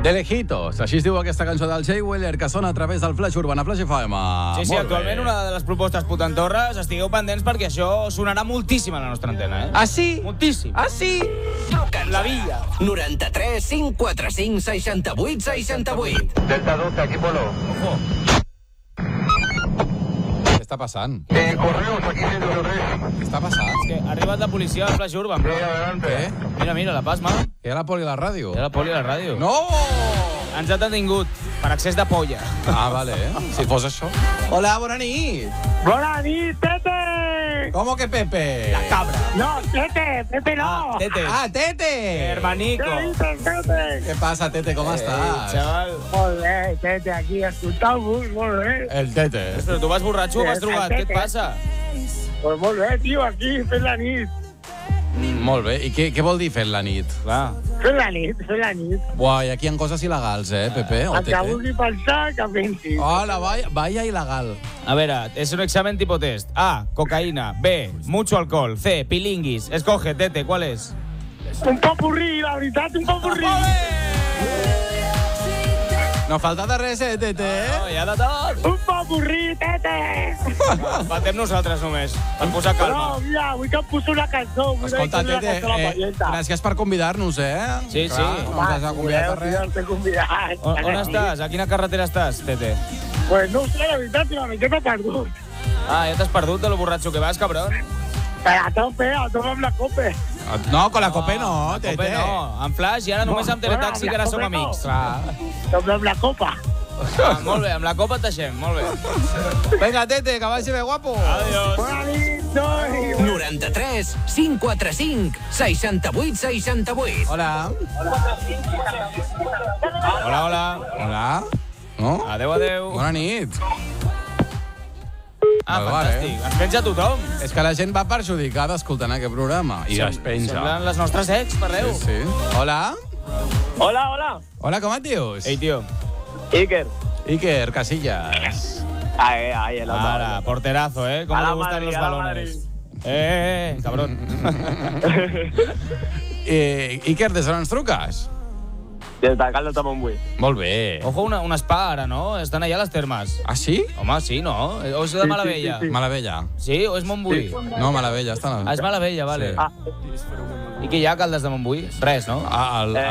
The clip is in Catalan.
De lejitos, així es diu aquesta cançó del Jay Wheeler, que sona a través del Flash Urbana, Flash FM. Sí, actualment una de les propostes potentorres. Estigueu pendents perquè això sonarà moltíssim a la nostra antena, Ah, sí? Moltíssim. Ah, sí? La via. 93 545 68 68. Delta 12, aquí Polo. Ojo. Què està passant? Correos, aquí 103. Què està passant? És que ha arribat la policia al Flash Urban, bro. Adelante. Què? Mira, la Pasma. Que hi ha la poli a la ràdio? Hi ha la poli a la ràdio. No! Ens ha detingut per excés de polla. Ah, vale, si fos això. Hola, bona nit. Bona nit, Tete! ¿Cómo que Pepe? La cabra. No, Tete no. Tete. Ah, Tete! Hermanico. Què dices, Tete? Què passa, Tete, com estàs? Chaval. Molt bé, Tete, aquí escoltant-vos, molt bé. El Tete. Però tu vas borratxo o vas drogat? Què et passa? Pues molt bé, tio, aquí, fent la nit. Molt bé. I què vol dir fent la nit? Clar. Fent la nit, fent la nit. Buah, i aquí hi ha coses il·legals, Pepe? O El que Tete? vulgui pensar, que pensi. Hola, vaya il·legal. A veure, és un examen tipo test. A, cocaïna. B, mucho alcohol. C, pilinguis. Escoge, Tete, ¿cuál es? Un popurrí, la veritat, un popurrí. No falta de res, Tete? No, hi ha de tot. Un popurrí, Tete! Faltem nosaltres només, per posar No, calma. mira, vull que em posi una cançó. Escolta, Tete, gràcies per convidar-nos, Sí, Clar, sí. No ens has convidat a res. No t'he convidat. On estàs? A quina carretera estàs, Tete? Pues no ho sé, la veritat, una miqueta perdut. Ah, ja t'has perdut de lo borratxo que vas, cabron? Però a tope amb la cope. No, con la Cope no, Cope Tete. no, en Flash i ara només amb Teletaxi, que ara som amics. Clar. Amb la copa. Ah, molt bé, amb la copa et deixem, molt bé. Vinga, Tete, que vagi bé guapo. Adiós. Bona nit, noi. 93 545 68 68. Hola. Hola, hola. Hola. No? Adéu, adéu. Bona nit. Ah, Vale, fantàstic. Ens penja tothom. És que la gent va perjudicada escoltant aquest programa. I es penja. Semblen les nostres ex, per Déu. Sí, sí. Hola. Hola, hola. Hola, com et dius? Ei, tio. Iker. Iker Casillas. Ahí, el Ahora, porterazo, ¿eh? ¿Cómo A la te gustan Madrid, los a la balones? Cabrón. Iker, des d'on ens truques? Des de Caldes de Montbui. Molt bé. Ojo, una spa ara, no? Estan allà les termes. Ah, sí? Home, sí, no? O és de Malavella? sí. Malavella. Sí, o és Montbui? No, Malavella, està... Ah, és Malavella, vale. Sí. I què hi ha a Caldes de Montbui? Res, no? Ah,